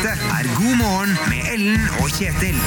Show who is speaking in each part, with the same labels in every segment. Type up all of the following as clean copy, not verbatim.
Speaker 1: Dette God morgen med Ellen og Kjetil.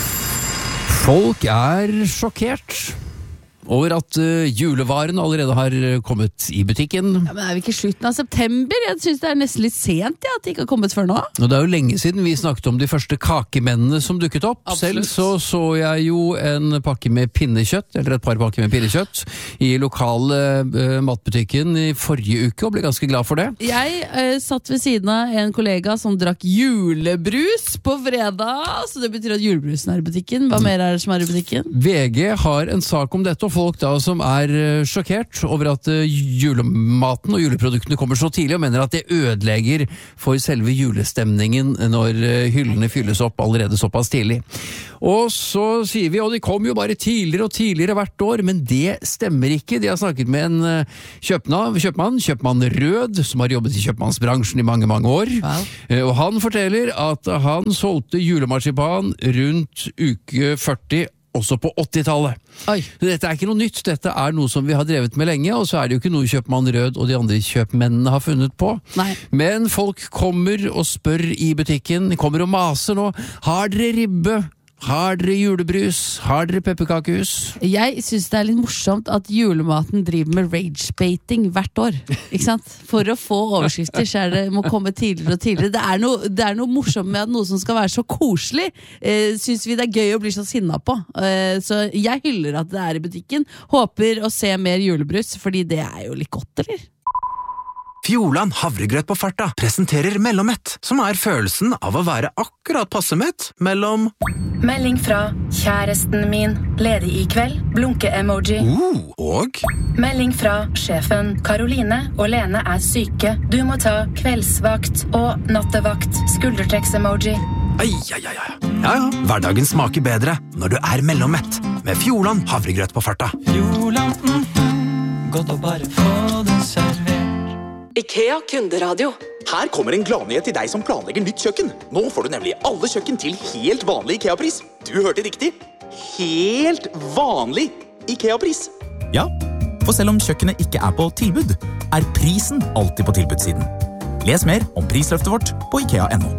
Speaker 2: Folk sjokkert over at julevaren allerede har kommet i butikken.
Speaker 3: Ja, men vi ikke slutten av september? Jeg synes det nesten litt sent at det ikke har kommet før nå.
Speaker 2: Og det jo lenge siden vi snakket om de første kakemennene som dukket opp.
Speaker 3: Absolutt.
Speaker 2: Selv så jeg jo en pakke med pinnekjøtt, eller et par pakker med pinnekjøtt, i lokale matbutikken i forrige uke, og ble ganske glad for det.
Speaker 3: Jeg satt ved siden av en kollega som drakk julebrus på fredag, så det betyr at julebrusen i butikken. Hva mer det som i butikken?
Speaker 2: VG har en sak om dette, og folk da som sjokkert over at julematen og juleproduktene kommer så tidlig, og mener at det ødelegger for selve julestemningen når hyllene fylles opp allerede såpass tidlig. Og så sier vi, og de kommer jo bare tidligere og tidligere hvert år, men det stemmer ikke. De har snakket med en kjøpmann Rød, som har jobbet i kjøpmannsbransjen i mange, mange år.
Speaker 3: Wow.
Speaker 2: Og han forteller at han solgte julemarsipan rundt uke 40 også på 80-tallet.
Speaker 3: Oi.
Speaker 2: Dette ikke noe nytt, dette noe som vi har drevet med lenge, og så det jo ikke noe Kjøpmann Rød og de andre kjøpmennene har funnet på.
Speaker 3: Nei.
Speaker 2: Men folk kommer og spør i butikken, kommer og maser nå, har dere ribbe? Har dere julebrus? Har dere pepperkakehus?
Speaker 3: Jeg synes det litt morsomt at julematen driver med rage-baiting hvert år, ikke sant? For å få overskrifter så det må komme tidligere og tidligere. Det noe morsomt med at noe som skal være så koselig, synes vi det gøy å bli så sinna på. Så jeg hyller at det i butikken. Håper å se mer julebrus, fordi det jo litt godt, eller?
Speaker 1: Fjordland havregrøt på farta presenterer Mellommett, som følelsen av å være akkurat passemett mellom...
Speaker 4: Melding fra kjæresten min, ledig i kveld, blunke-emoji.
Speaker 1: Og...
Speaker 4: Melding fra sjefen, Karoline og Lene syke. Du må ta kveldsvakt og nattevakt, skuldertrekks-emoji.
Speaker 1: Ja, hverdagen smaker bedre når du Mellommett, med Fjordland havregrøt på farta.
Speaker 5: Fjordland, godt å bare få det servert.
Speaker 6: IKEA kunderadio.
Speaker 7: Her kommer en gladnyhet til deg som planlegger nytt kjøkken. Nå får du nemlig alle kjøkken til helt vanlig IKEA-pris. Du hørte riktig. Helt vanlig IKEA-pris.
Speaker 8: Ja, for selv om kjøkkenet ikke på tilbud, prisen alltid på tilbudssiden. Les mer om prisløftet vårt på IKEA.no.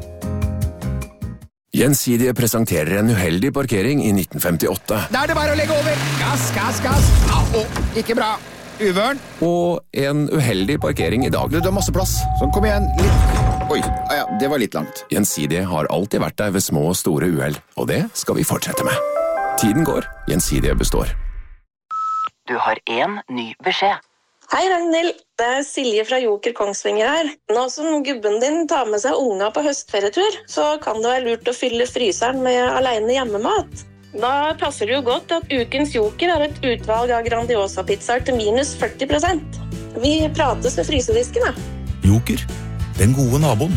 Speaker 9: Gjensidige presenterer en uheldig parkering i 1958.
Speaker 10: Da det bare å legge over. Gass. Ikke bra. Uvørn.
Speaker 9: Og en uheldig parkering i dag.
Speaker 10: Du har masse plass. Sånn, kom igjen. Litt. Oi, ja, det var litt langt.
Speaker 9: Gjensidige har alltid vært der ved små og store uheld, og det skal vi fortsette med. Tiden går, Gjensidige består.
Speaker 6: Du har en ny beskjed.
Speaker 11: Hei Ragnhild, det Silje fra Joker Kongsvinger her. Nå som gubben din tar med seg unga på høstferietur, så kan det være lurt å fylle fryseren med alene hjemmemat. Da passer det jo godt at ukens Joker har et utvalg av Grandiosa-pizzaer til minus 40%. Vi prates med frysedisken, da.
Speaker 8: Joker, den gode naboen.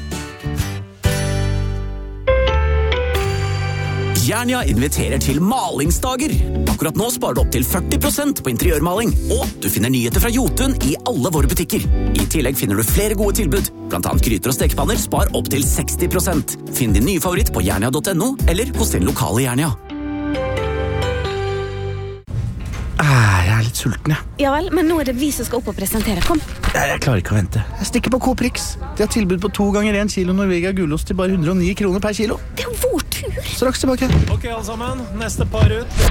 Speaker 12: Jernia inviterer til malingsdager. Akkurat nå sparer du opp til 40% på interiørmaling, og du finner nyheter fra Jotun i alle våre butikker. I tillegg finner du flere gode tilbud, blant annet gryter og stekepanner spar opp til 60%. Finn din nye favoritt på jernia.no, eller hos din lokale Jernia.
Speaker 10: Jeg litt sulten, jeg.
Speaker 13: Ja vel, men nå det vi som skal opp og presentere. Kom.
Speaker 10: Jeg klarer ikke å vente. Jeg stikker på Coprix. De har tilbud på 2 ganger 1 kilo Norvegia gulost til bare 109 kroner per kilo.
Speaker 13: Det jo vår tur.
Speaker 10: Straks tilbake.
Speaker 5: Ok, alle sammen. Neste par ut.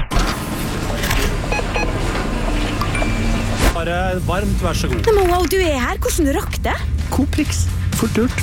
Speaker 5: Bare varmt, vær så god.
Speaker 13: Nei, men wow, du her. Hvordan rakk det?
Speaker 10: Coprix. Fort gjort.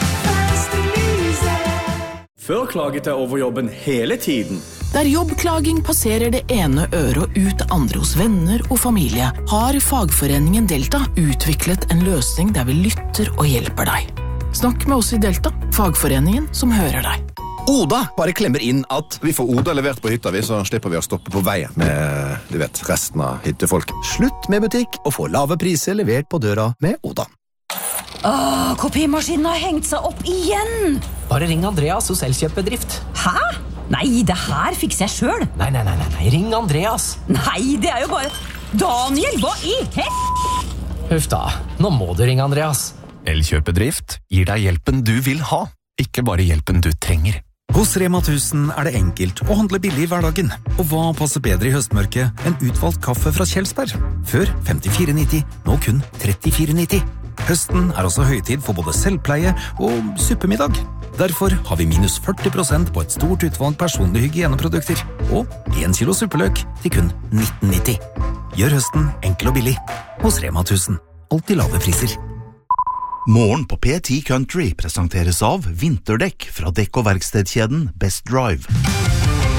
Speaker 5: Før klaget jeg over jobben hele tiden.
Speaker 14: Der jobbklaging passerer det ene øret og ut det andre hos venner og familie, har fagforeningen Delta utviklet en løsning der vi lytter og hjelper deg. Snakk med oss i Delta, fagforeningen som hører deg.
Speaker 15: Oda bare klemmer inn at vi får Oda levert på hytta, så slipper vi å stoppe på veien med, resten av hyttefolk. Slutt med butikk og få lave priser levert på døra med Oda.
Speaker 16: Kopimaskinen har hengt seg opp igjen!
Speaker 17: Bare ring Andreas hos Elkjøpbedrift.
Speaker 16: Hæ? Nei, det her fikser jeg selv.
Speaker 17: Nei, ring Andreas.
Speaker 16: Nei, det jo bare... Daniel, hva i
Speaker 17: Huff da, nå må du ringe Andreas.
Speaker 18: Elkjøpedrift gir deg hjelpen du vil ha, ikke bare hjelpen du trenger.
Speaker 8: Hos Rema 1000 det enkelt å handle billig i hverdagen. Og hva passer bedre i høstmørket enn utvalgt kaffe fra Kjelsberg? Før 54,90, nå kun 34,90. Høsten også høytid for både selvpleie og suppemiddag. Derfor har vi minus 40% på et stort utvalg personlige hygieneprodukter, og 1 kilo suppeløk til kun 19,90. Gjør høsten enkel og billig. Hos Rema 1000. Alltid lave priser.
Speaker 19: Morgen på P10 Country presenteres av vinterdekk fra dekk- og verkstedkjeden Best Drive.